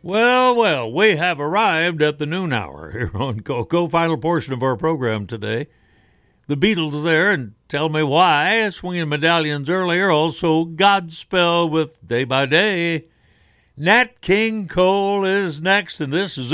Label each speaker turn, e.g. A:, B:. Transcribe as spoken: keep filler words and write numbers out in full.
A: Well, well, we have arrived at the noon hour here on Coco, final portion of our program today. The Beatles there, and Tell Me Why, Swinging Medallions earlier, also Godspell with Day by Day. Nat King Cole is next, and this is